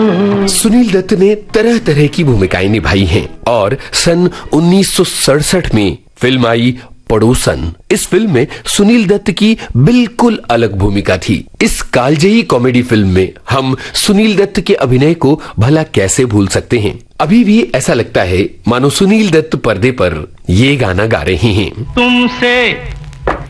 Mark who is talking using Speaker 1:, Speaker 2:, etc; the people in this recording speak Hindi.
Speaker 1: सुनील दत्त ने तरह तरह की भूमिकाएं निभाई हैं और सन 1967 में फिल्म आई पड़ोसन। इस फिल्म में सुनील दत्त की बिल्कुल अलग भूमिका थी। इस कालजयी कॉमेडी फिल्म में हम सुनील दत्त के अभिनय को भला कैसे भूल सकते हैं। अभी भी ऐसा लगता है मानो सुनील दत्त पर्दे पर ये गाना गा रहे हैं।
Speaker 2: तुमसे